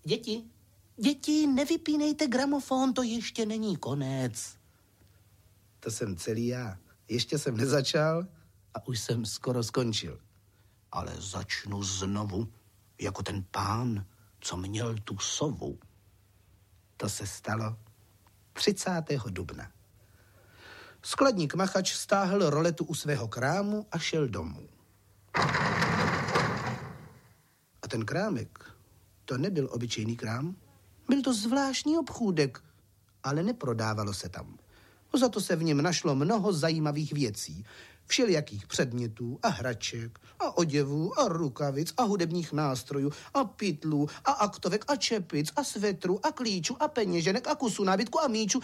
Děti, nevypínejte gramofon, to ještě není konec. To jsem celý já. Ještě jsem nezačal a už jsem skoro skončil. Ale začnu znovu, jako ten pán, co měl tu sovu. To se stalo 30. dubna. Skladník Machač stáhl roletu u svého krámu a šel domů. A ten krámek, to nebyl obyčejný krám, byl to zvláštní obchůdek, ale neprodávalo se tam. Za to se v něm našlo mnoho zajímavých věcí, všelijakých předmětů a hraček a oděvů a rukavic a hudebních nástrojů a pytlů a aktovek a čepic a svetru a klíčů a peněženek a kusů nábytku a míčů.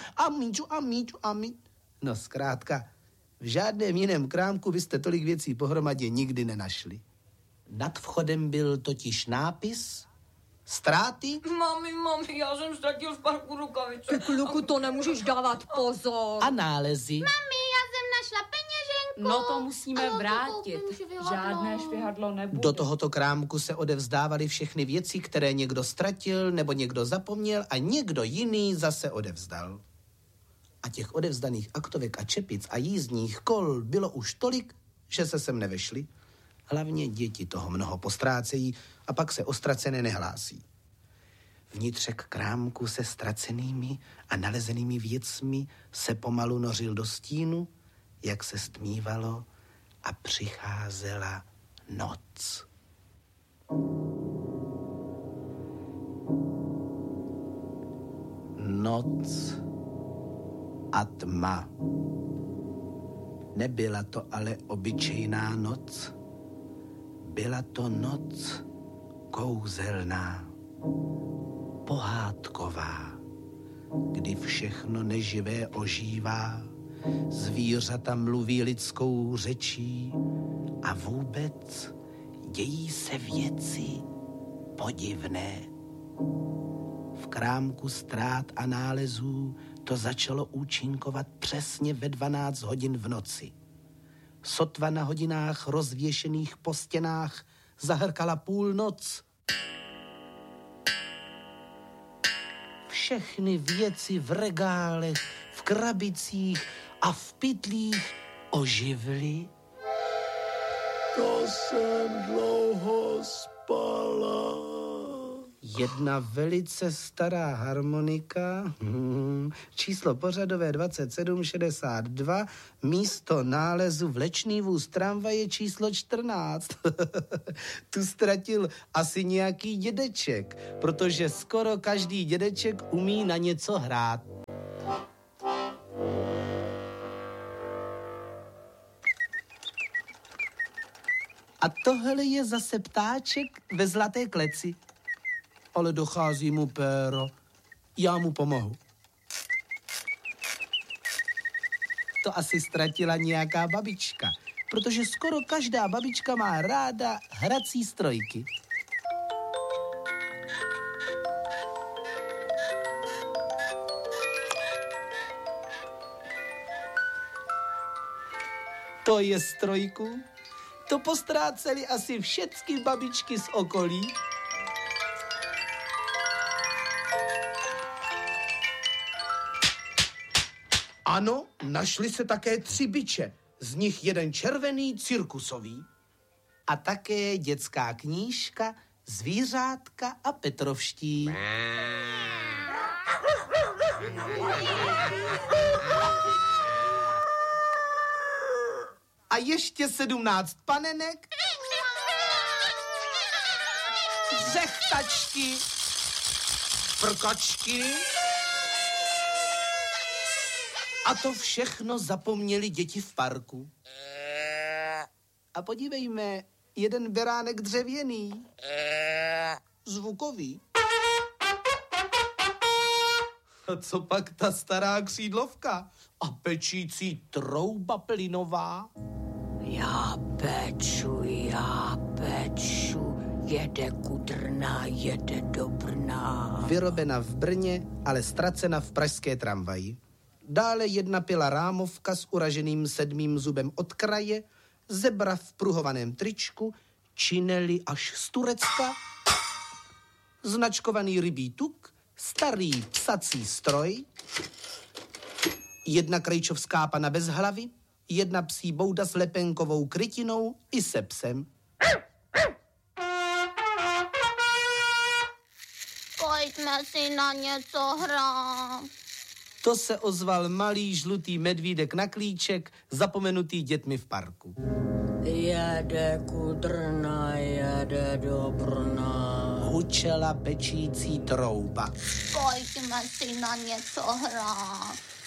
No zkrátka, v žádném jiném krámku byste tolik věcí pohromadě nikdy nenašli. Nad vchodem byl totiž nápis ztráty. Mami, já jsem ztratil v parku rukavice. Ty kluku, to nemůžeš dávat pozor. A nálezy. Mami, já jsem našla peněženku. No to musíme vrátit. Žádné švihadlo nebude. Do tohoto krámku se odevzdávaly všechny věci, které někdo ztratil nebo někdo zapomněl a někdo jiný zase odevzdal. A těch odevzdaných aktovek a čepic a jízdních kol bylo už tolik, že se sem nevešli. Hlavně děti toho mnoho postrácejí a pak se o ztracené nehlásí. Vnitřek krámku se ztracenými a nalezenými věcmi se pomalu nořil do stínu, jak se stmívalo a přicházela noc. Noc a tma. Nebyla to ale obyčejná noc. Byla to noc kouzelná, pohádková, kdy všechno neživé ožívá, zvířata mluví lidskou řečí a vůbec dějí se věci podivné. V krámku ztrát a nálezů to začalo účinkovat přesně ve 12 hodin v noci. Sotva na hodinách rozvěšených po stěnách zahrkala půlnoc. Všechny věci v regálech, v krabicích a v pytlích oživly. To jsem dlouho spala. Jedna velice stará harmonika, číslo pořadové 2762, místo nálezu vlečný vůz tramvaje číslo 14. Tu ztratil asi nějaký dědeček, protože skoro každý dědeček umí na něco hrát. A tohle je zase ptáček ve zlaté kleci. Ale dochází mu péro. Já mu pomohu. To asi ztratila nějaká babička, protože skoro každá babička má ráda hrací strojky. To je strojku. To postráceli asi všechny babičky z okolí. Ano, našli se také 3 biče, z nich jeden červený cirkusový. A také dětská knížka, zvířátka a petrovští. A ještě 17 panenek, řechtačky, prkačky. A to všechno zapomněli děti v parku. A podívejme, jeden beránek dřevěný, zvukový. A co pak ta stará křídlovka a pečící trouba plynová? Já peču, jede kudrná, jede do Brna. Vyrobena v Brně, ale ztracena v pražské tramvaji. Dále jedna pila rámovka s uraženým 7. zubem od kraje, zebra v pruhovaném tričku, činely až z Turecka, značkovaný rybí tuk, starý psací stroj, jedna krejčovská pana bez hlavy, jedna psí bouda s lepenkovou krytinou i se psem. Pojďme si na něco hrát. To se ozval malý žlutý medvídek na klíček, zapomenutý dětmi v parku. Jede kudrna, jede do Brna. Hučela pečící trouba. Pojďme si na něco hrát.